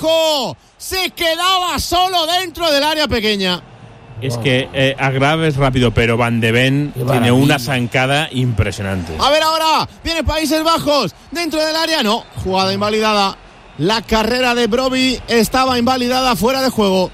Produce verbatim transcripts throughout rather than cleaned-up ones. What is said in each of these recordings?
Rocco se quedaba solo dentro del área pequeña. Es que eh, Agraf es rápido, pero Van de Ven tiene una zancada impresionante. A ver ahora, viene Países Bajos, dentro del área, no, jugada invalidada. La carrera de Brobbey estaba invalidada, fuera de juego.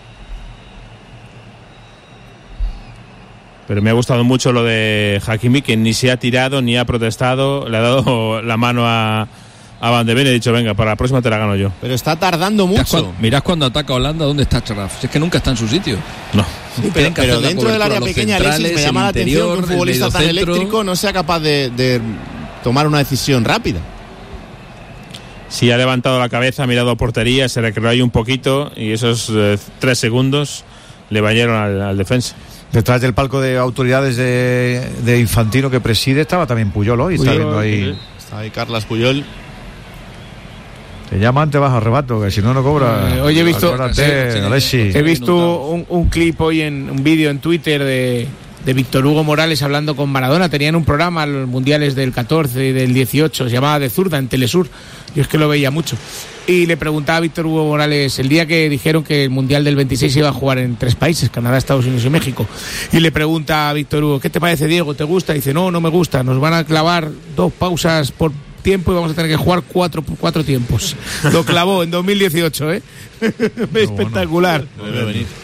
Pero me ha gustado mucho lo de Hakimi, que ni se ha tirado ni ha protestado, le ha dado la mano a, a Van de Ven y ha dicho, venga, para la próxima te la gano yo. Pero está tardando mucho. Mirad cuando, mirad cuando ataca Holanda, ¿dónde está Agraf? Es que nunca está en su sitio. No. Sí, pero, pero dentro del área pequeña, Alexis, me llama la atención que un futbolista tan eléctrico no sea capaz de, de tomar una decisión rápida. Sí, ha levantado la cabeza, ha mirado a portería, se recreó ahí un poquito y esos eh, tres segundos le bañaron al, al defensa. Detrás del palco de autoridades de, de Infantino que preside estaba también Puyol hoy. Está viendo ahí. Está ahí Carles Puyol. Te llaman, te vas a rebato, que si no, no cobra. Eh, hoy he visto, Acuérdate, sí, he visto un, un clip hoy en un vídeo en Twitter de, de Víctor Hugo Morales hablando con Maradona. Tenían un programa, los mundiales del catorce y del dieciocho, se llamaba De Zurda en Telesur. Yo es que lo veía mucho. Y le preguntaba a Víctor Hugo Morales el día que dijeron que el mundial del veintiséis se iba a jugar en tres países, Canadá, Estados Unidos y México. Y le pregunta a Víctor Hugo, ¿qué te parece, Diego? ¿Te gusta? Y dice, no, no me gusta. Nos van a clavar dos pausas por tiempo y vamos a tener que jugar cuatro, cuatro tiempos. Lo clavó en dos mil dieciocho, ¿eh? Espectacular. Bueno.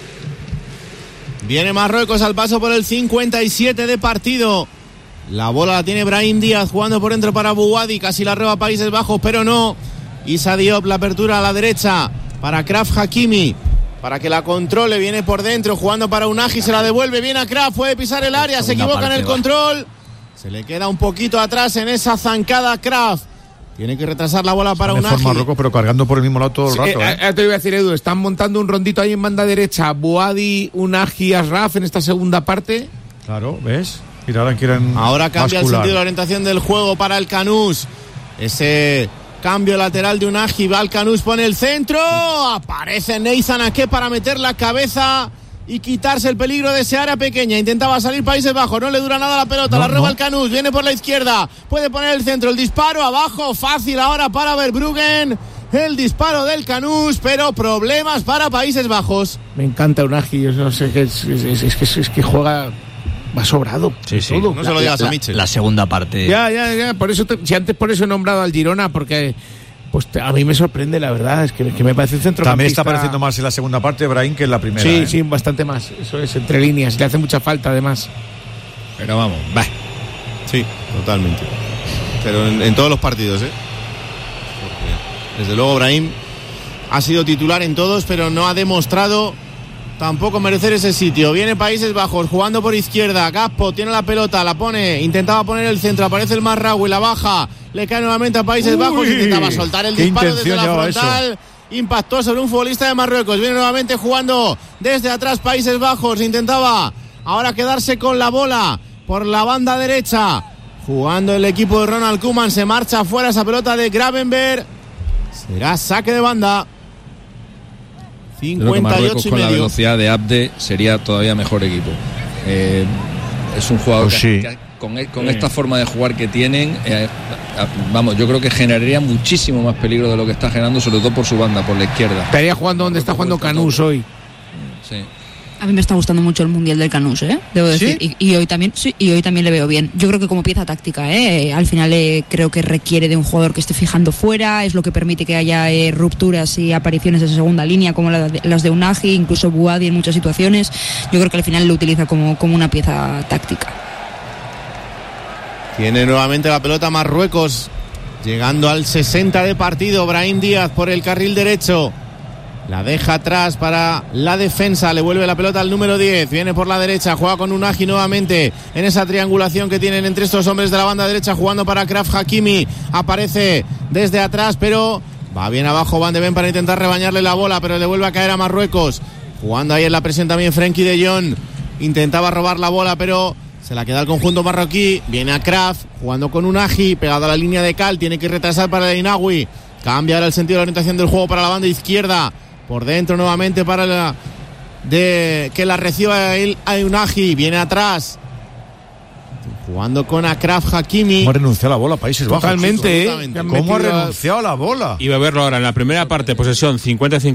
Viene Marruecos al paso por el cincuenta y siete de partido. La bola la tiene Brahim Díaz jugando por dentro para Bouhaddi, casi la roba Países Bajos, pero no. Issa Diop, la apertura a la derecha para Achraf Hakimi, para que la controle, viene por dentro jugando para Unagi, se la devuelve, viene Achraf, puede pisar el área, se equivoca en el control, se le queda un poquito atrás en esa zancada Achraf. Tiene que retrasar la bola para Unagi. Marruecos, pero cargando por el mismo lado todo el rato. Sí, ¿eh? eh, te iba a decir, Edu, están montando un rondito ahí en banda derecha. Bouhaddi, Unagi, Achraf en esta segunda parte. Claro, ¿ves? Mira, ahora quieren Ahora cambia bascular. el sentido de la orientación del juego para el Canús. Ese cambio lateral de Unagi, va al Canús, pone el centro. Aparece Neizan Ake para meter la cabeza y quitarse el peligro de ese área pequeña. Intentaba salir Países Bajos, no le dura nada la pelota, no, la roba no. el Canús, viene por la izquierda, puede poner el centro, el disparo abajo, fácil ahora para Verbruggen, el disparo del Canús, pero problemas para Países Bajos. Me encanta Unagi, yo no sé qué es, es, es, es, es, es que juega, va sobrado. Sí, sí. Todo. No se lo digas a Michel. La segunda parte. Ya, ya, ya, por eso, te, si antes por eso he nombrado al Girona, porque pues te, a mí me sorprende, la verdad, es que, que me parece un centrocampista. También está apareciendo más en la segunda parte Brahim que en la primera. Sí, ¿eh? sí, bastante más. Eso es, entre líneas. Le hace mucha falta, además. Pero vamos, va. Sí, totalmente. Pero en, en todos los partidos, ¿eh? Porque, desde luego, Brahim ha sido titular en todos, pero no ha demostrado tampoco merecer ese sitio. Viene Países Bajos jugando por izquierda. Gaspo tiene la pelota, la pone, intentaba poner el centro, aparece el Marraoui, la baja, le cae nuevamente a Países Uy, Bajos, intentaba soltar el disparo desde la frontal, eso. Impactó sobre un futbolista de Marruecos. Viene nuevamente jugando desde atrás Países Bajos, intentaba ahora quedarse con la bola por la banda derecha, jugando el equipo de Ronald Koeman, se marcha afuera esa pelota de Gravenberg, será saque de banda. cincuenta y ocho y con medio. La velocidad de Abde sería todavía mejor equipo. Eh, es un jugador pues que, sí. que con, con sí. esta forma de jugar que tienen, eh, vamos, yo creo que generaría muchísimo más peligro de lo que está generando, sobre todo por su banda, por la izquierda. Estaría jugando donde está jugando Canús hoy. Sí. A mí me está gustando mucho el Mundial del Canús, ¿eh? Debo decir. ¿Sí? Y, y hoy también, sí, y hoy también le veo bien. Yo creo que como pieza táctica, ¿eh? Al final eh, creo que requiere de un jugador que esté fijando fuera, es lo que permite que haya eh, rupturas y apariciones de segunda línea, como la de, las de Unagi, incluso Bouhaddi en muchas situaciones. Yo creo que al final lo utiliza como, como una pieza táctica. Tiene nuevamente la pelota Marruecos, llegando al sesenta de partido. Brahim Díaz por el carril derecho. La deja atrás para la defensa, le vuelve la pelota al número diez, viene por la derecha, juega con Unagi nuevamente en esa triangulación que tienen entre estos hombres de la banda derecha, jugando para Achraf Hakimi, aparece desde atrás, pero va bien abajo Van de Ven para intentar rebañarle la bola, pero le vuelve a caer a Marruecos, jugando ahí en la presión también Frenkie de Jong, intentaba robar la bola, pero se la queda el conjunto marroquí, viene Achraf, jugando con Unagi, pegado a la línea de cal, tiene que retrasar para el Inawi, cambia ahora el sentido de la orientación del juego para la banda izquierda, por dentro nuevamente para la de que la reciba el Unagi, viene atrás jugando con Achraf Hakimi. ¿Cómo ha renunciado a la bola Países Bajos? Totalmente, ¿eh? ¿Cómo ha renunciado a la bola? Iba a verlo ahora en la primera parte, posesión cincuenta a cincuenta.